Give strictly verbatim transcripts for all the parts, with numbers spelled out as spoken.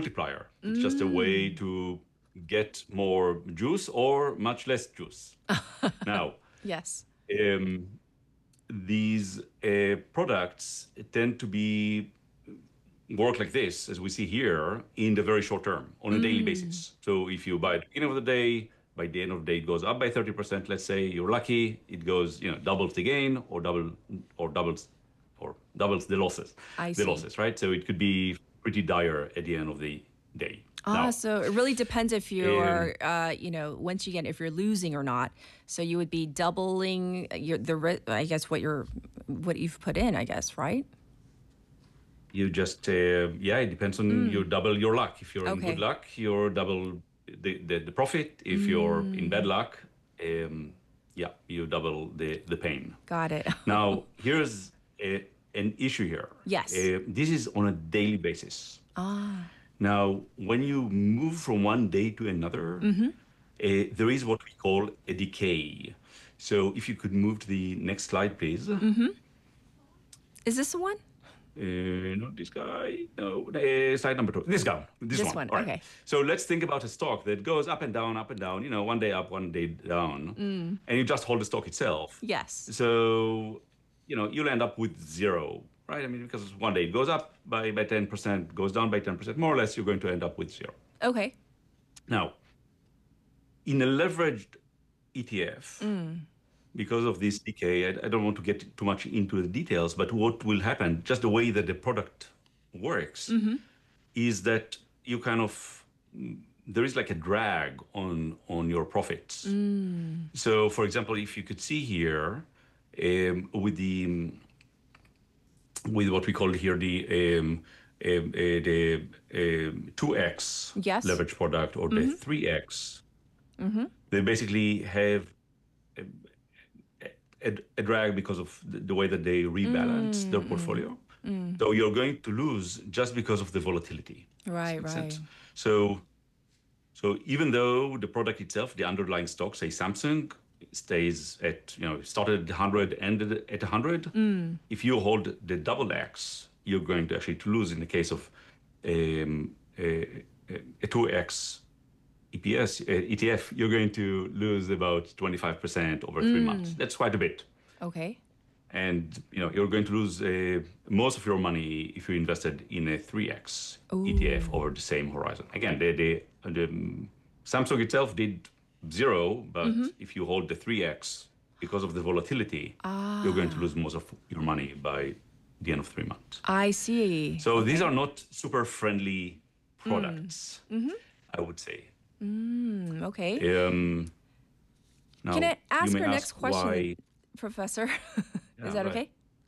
multiplier. It's just a way to get more juice or much less juice. Now, Yes. um, these uh, products tend to be work like this, as we see here, in the very short term, on a daily basis. So if you buy at the beginning of the day, by the end of the day, it goes up by thirty percent. Let's say you're lucky, it goes, you know, doubles the gain or double or doubles or doubles the losses. I the see. losses, right? So it could be pretty dire at the end of the day. Ah, Now, so it really depends if you're, uh, you know, once you get if you're losing or not. So you would be doubling your the ri- I guess what you're what you've put in. I guess right. you just uh, yeah, it depends on you double your luck. If you're in Okay. good luck, you're double the, the, the profit. If you're in bad luck, um, yeah, you double the, the pain. Got it. Now, here's a, an issue here. Yes. Uh, this is on a daily basis. Ah. Now, when you move from one day to another, uh, there is what we call a decay. So if you could move to the next slide, please. Is this the one? Uh, not this guy. No, uh, slide number two. This guy. This, This one. one, All right. okay. So let's think about a stock that goes up and down, up and down. You know, one day up, one day down, and you just hold the stock itself. Yes. So, you know, you'll end up with zero, right? I mean, because one day it goes up by by ten percent, goes down by ten percent, more or less, you're going to end up with zero. Okay. Now, in a leveraged E T F, because of this decay, I, I don't want to get too much into the details, but what will happen, just the way that the product works, is that you kind of, there is like a drag on, on your profits. So, for example, if you could see here, um, with the, with what we call here the, um, um, uh, the um, two X Yes. leverage product or the three X, they basically have a, a, a drag because of the, the way that they rebalance their portfolio. So you're going to lose just because of the volatility. Right. Makes Right. sense? So, so even though the product itself, the underlying stock, say Samsung, stays at, you know, started at one hundred, ended at one hundred, if you hold the double X, you're going to actually to lose in the case of um, a, a two X E P S, uh, E T F, you're going to lose about twenty-five percent over three months. That's quite a bit. Okay. And you know you're going to lose uh, most of your money if you invested in a three X E T F over the same horizon. Again, the, the, the um, Samsung itself did zero, but if you hold the three X, because of the volatility, you're going to lose most of your money by the end of three months. I see. So these are not super friendly products, I would say. Mm, okay. Um, now, Can I ask you may our next ask question, why- Professor? Yeah, Is that right. okay?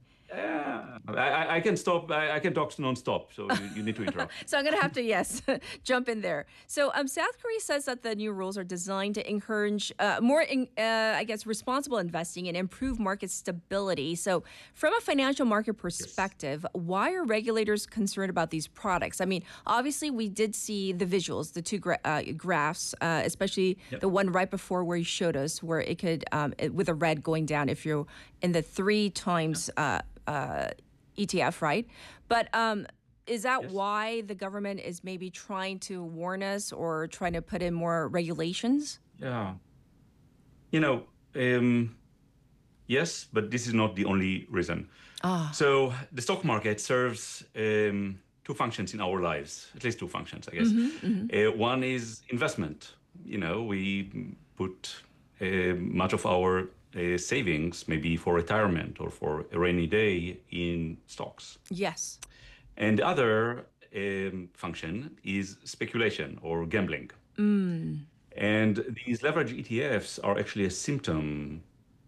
Yeah, I, I- I can stop. I, I can talk non-stop, so you, you need to interrupt. So I'm going to have to, yes, jump in there. So um, South Korea says that the new rules are designed to encourage uh, more, in, uh, I guess, responsible investing and improve market stability. So from a financial market perspective, why are regulators concerned about these products? I mean, obviously, we did see the visuals, the two gra- uh, graphs, uh, especially Yep. the one right before where you showed us, where it could, um, it, with a red going down if you're in the three times uh, uh, E T F, right? But um, is that Yes. why the government is maybe trying to warn us or trying to put in more regulations? Yeah, you know, um, yes, but this is not the only reason. Ah. So the stock market serves um, two functions in our lives, at least two functions, I guess. Uh, one is investment. You know, we put uh, much of our uh, savings, maybe for retirement or for a rainy day, in stocks. Yes. And the other um, function is speculation or gambling. And these leverage E T Fs are actually a symptom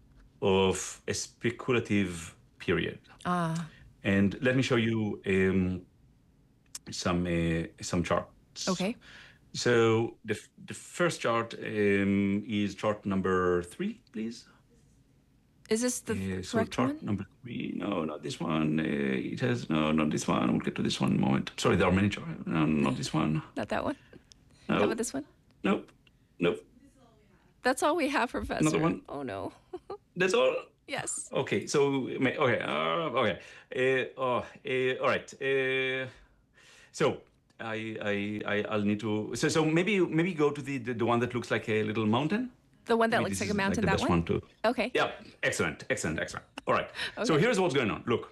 of a speculative period. Ah. And let me show you um, some uh, some charts. Okay. So the f- the first chart um, is chart number three, please. Is this the Uh, so correct chart one? number three. No, not this one. Uh, it has no, not this one. We'll get to this one in a moment. Sorry, there are many charts. No, not this one. Not that one? No. How about this one? Nope. Nope. That's all we have, Professor. Another one? Oh, no. That's all. Yes. Okay, so ma- okay, uh, okay, uh, oh, uh, all right. Uh, so I, I, I, I'll need to. So, so maybe, maybe go to the, the, the one that looks like a little mountain. The one that Maybe looks this like a is like mountain, the that best one? one to. Okay. Yeah, excellent, excellent, excellent. All right. So Okay. here's what's going on. Look,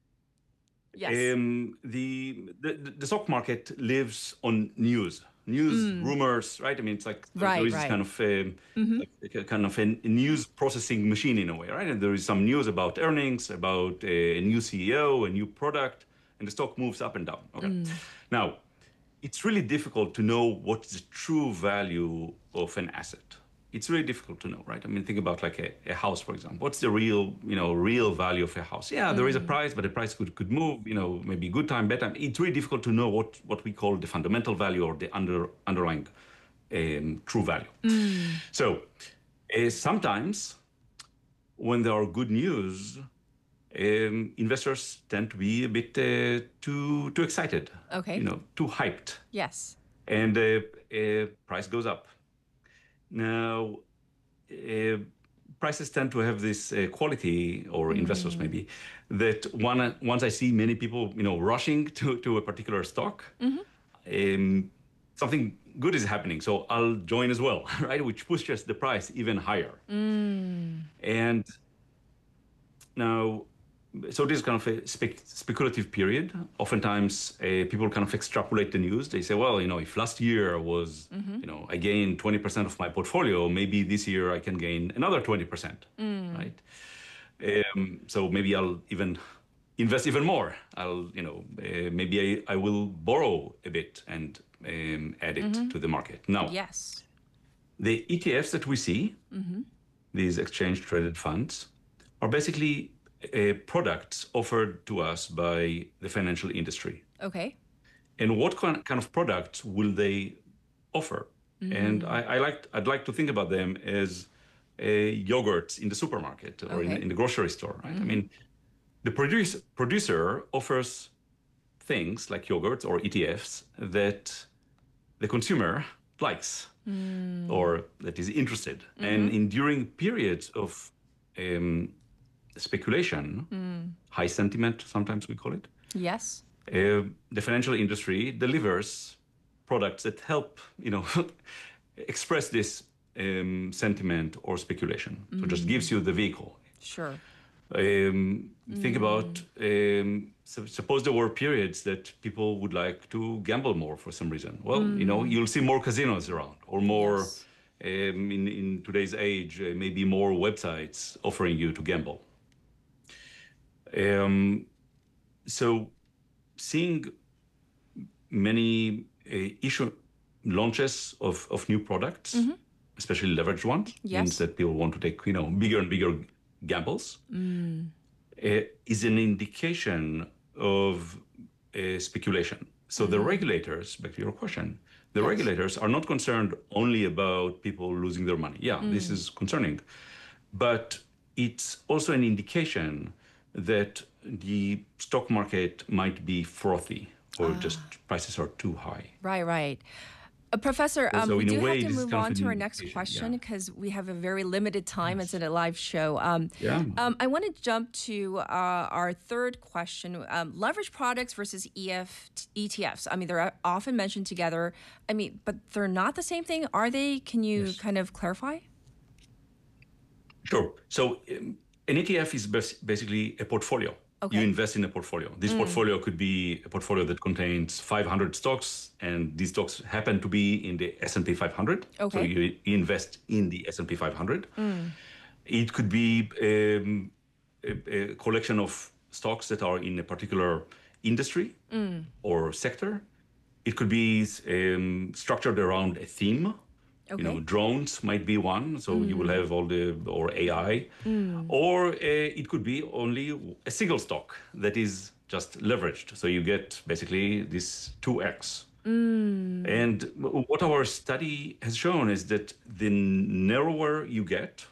Yes. um, the, the the stock market lives on news, news, rumors, right? I mean, it's like there there Right, is this right. kind of um, like a kind of a news processing machine in a way, right? And there is some news about earnings, about a new C E O, a new product, and the stock moves up and down. Okay. Now, it's really difficult to know what's the true value of an asset. It's really difficult to know, right? I mean, think about like a, a house, for example. What's the real, you know, real value of a house? Yeah, there is a price, but the price could, could move, you know, maybe good time, bad time. It's really difficult to know what, what we call the fundamental value or the under, underlying um, true value. So uh, sometimes when there are good news, um, investors tend to be a bit uh, too too excited, Okay. you know, too hyped, Yes. and uh, uh, price goes up. Now, uh, prices tend to have this uh, quality, or investors maybe, that one, once I see many people, you know, rushing to, to a particular stock, um, something good is happening. So I'll join as well, right? Which pushes the price even higher. And now, so this is kind of a spec- speculative period. Oftentimes, uh, people kind of extrapolate the news. They say, well, you know, if last year was, you know, I gained twenty percent of my portfolio, maybe this year I can gain another twenty percent, right? Um, so maybe I'll even invest even more. I'll, you know, uh, maybe I, I will borrow a bit and um, add it to the market. Now, Yes. the E T Fs that we see, these exchange traded funds, are basically uh, products offered to us by the financial industry. Okay. And what kind kind of products will they offer? And I, I like I'd like to think about them as uh, yogurts in the supermarket or in, Okay. in the grocery store, right? I mean, the produce, producer offers things like yogurts or E T Fs that the consumer likes or that is interested. And in during periods of um, speculation, high sentiment, sometimes we call it, Yes. uh, the financial industry delivers products that help, you know, express this um, sentiment or speculation. So just gives you the vehicle. Sure. Um, think about, um, so suppose there were periods that people would like to gamble more for some reason. Well, you know, you'll see more casinos around or more, Yes. um, in, in today's age, uh, maybe more websites offering you to gamble. Um, so seeing many uh, issue launches of, of new products, especially leveraged ones, Yes. means that people want to take, you know, bigger and bigger gambles, uh, is an indication of uh, speculation. So the regulators, back to your question, the Yes. regulators are not concerned only about people losing their money. Yeah, this is concerning, but it's also an indication that the stock market might be frothy or just prices are too high. Right, right. Uh, Professor, um, So we in a do have way, to this is move kind of on an to our next indication, question yeah. because we have a very limited time. It's in a live show. Um, Yeah. um, I want to jump to uh, our third question: um, leverage products versus E F E T Fs. I mean, they're often mentioned together. I mean, but they're not the same thing, are they? Can you Yes. kind of clarify? Sure. So um, an E T F is bas- basically a portfolio. Okay. You invest in a portfolio. This portfolio could be a portfolio that contains five hundred stocks, and these stocks happen to be in the S and P five hundred. So Okay. you invest in the S and P five hundred. It could be um, a, a collection of stocks that are in a particular industry or sector. It could be um, structured around a theme. You know, Okay. drones might be one, so you will have all the, or A I, or uh, it could be only a single stock that is just leveraged. So you get basically this two X. And w- what our study has shown is that the narrower you get,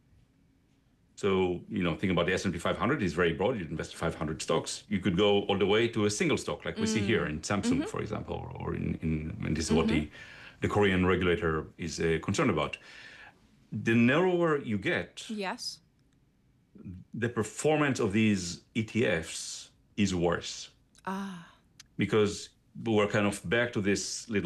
so, you know, think about the S and P five hundred is very broad. You invest five hundred stocks. You could go all the way to a single stock, like we see here in Samsung, for example, or, or in, in, and this is what the, the Korean regulator is uh, concerned about. The narrower you get, Yes. the performance of these E T Fs is worse. Because we're kind of back to this little